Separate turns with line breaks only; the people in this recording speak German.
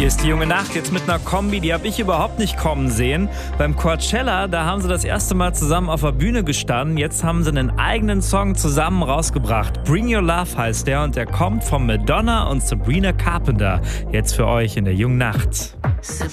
Hier ist die junge Nacht, jetzt mit einer Kombi, die habe ich überhaupt nicht kommen sehen. Beim Coachella, da haben sie das erste Mal zusammen auf der Bühne gestanden. Jetzt haben sie einen eigenen Song zusammen rausgebracht. Bring Your Love heißt der und der kommt von Madonna und Sabrina Carpenter. Jetzt für euch in der jungen Nacht.